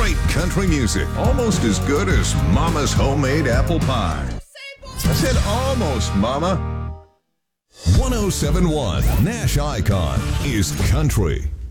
Great country music, almost as good as Mama's homemade apple pie. I said almost, Mama. 1071 Nash Icon is country.